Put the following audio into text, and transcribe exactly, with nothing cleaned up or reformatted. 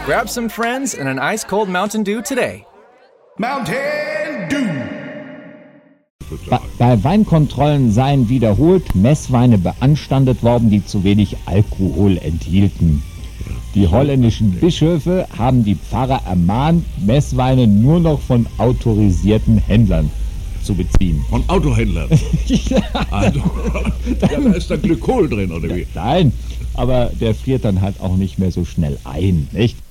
Grab some friends and an ice-cold Mountain Dew today. Mountain Dew! Bei, bei Weinkontrollen seien wiederholt Messweine beanstandet worden, die zu wenig Alkohol enthielten. Die holländischen Bischöfe haben die Pfarrer ermahnt, Messweine nur noch von autorisierten Händlern zu beziehen. Von Autohändlern? Ja. Also, ja, da ist da Glykol drin, oder wie? Nein, aber der friert dann halt auch nicht mehr so schnell ein, nicht?